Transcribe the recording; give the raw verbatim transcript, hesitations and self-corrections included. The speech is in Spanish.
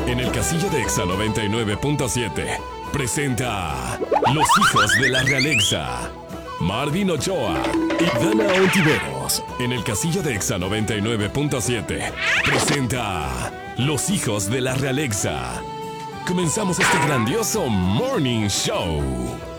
En el casillo de Exa noventa y nueve punto siete presenta a Los Hijos de la Realexa. Marvin Ochoa y Dana Ontiveros. En el casillo de Exa noventa y nueve punto siete presenta a Los Hijos de la Realexa. Comenzamos este grandioso Morning Show.